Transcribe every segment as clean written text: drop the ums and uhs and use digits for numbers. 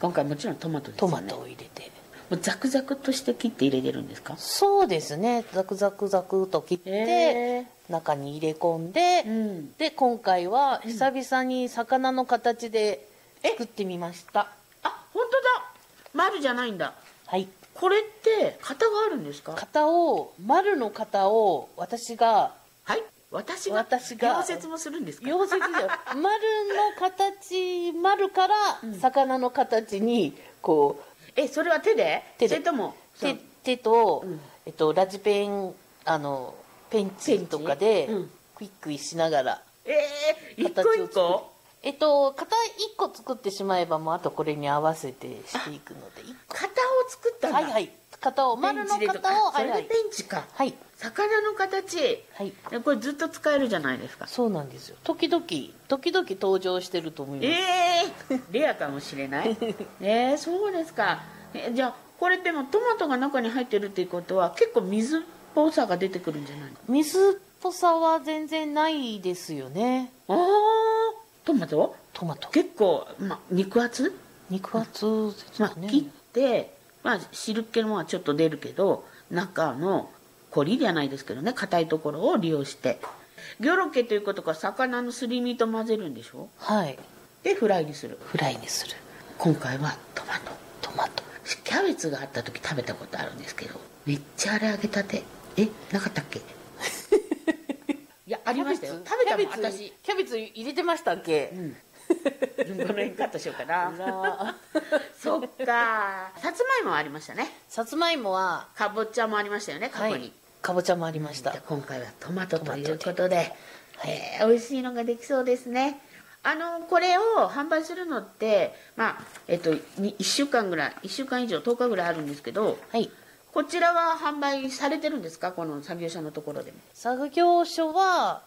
今回もちろんトマトですよね。 トマトを入れて、 もうザクザクとして切って入れてるんですか？ そうですね、ザクザクザクと切って中に入れ込んで、で今回は久々に魚の形で作ってみました。 あ、本当だ。丸じゃないんだ。 はい。 これって型があるんですか？ 丸の型を私が溶接もするんですか？ 溶接じゃ丸の形、丸から魚の形にこう、 それは手でそれとも手と、ラジペンペンチとかでクイックイしながら一個一個型1個作ってしまえばもうあとこれに合わせてしていくので、 型を作ったんだ。 はいはい、丸の型を、 それでペンチか。 はい、 魚の形、はい、これずっと使えるじゃないですか。 そうなんですよ。時々登場してると思います。 レアかもしれない。そうですか。じゃあこれでもトマトが中に入ってるっていうことは結構水っぽさが出てくるんじゃないの？ 水っぽさは全然ないですよね。 トマト結構、肉厚ですかね。切って、汁気もちょっと出るけど中のコリじゃないですけどね、硬いところを利用してギョロケということか、魚のすり身と混ぜるんでしょ？はい。でフライにする。今回はトマトキャベツがあった時食べたことあるんですけど、めっちゃあれ揚げたて。なかったっけ？いや、ありましたよ。食べたもん、私。 キャベツ入れてましたっけ？ この辺カットしようかな。そっか。さつまいもありましたね。 さつまいもはかぼちゃもありましたよね、過去に。 かぼちゃもありました。 今回はトマトということで、美味しいのができそうですね。これを販売するのって1週間ぐらい、1週間以上10日ぐらいあるんですけど、こちらは販売されてるんですか？この作業所のところでも。 作業所は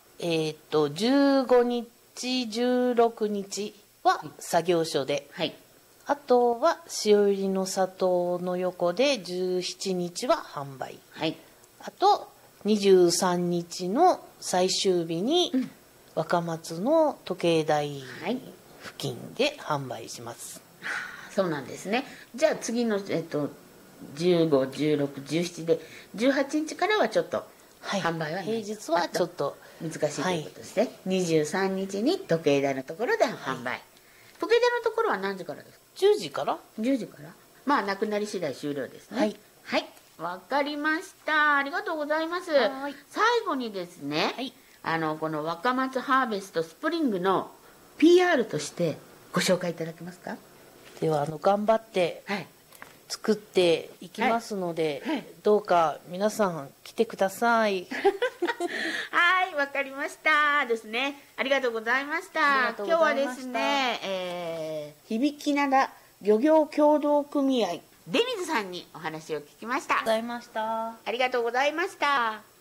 15日16日は作業所で、あとは塩入りの砂糖の横で17日は販売、あと23日の最終日に若松の時計台付近で販売します。 そうなんですね。じゃあ次の15、16、17で18日からはちょっと販売はない、 平日はちょっと難しいということですね。23日に時計台のところで販売、時計台のところは何時からですか ？10時から。 なくなり次第終了ですね。はい、わかりました。ありがとうございます。最後にですね、この若松ハーベストスプリングの PR としてご紹介いただけますか？ では頑張って作っていきますので、どうか皆さん来てください。 はい、わかりましたですね。ありがとうございました。今日はですね、響灘漁業協同組合出水さんにお話を聞きました。 ありがとうございました。 ありがとうございました。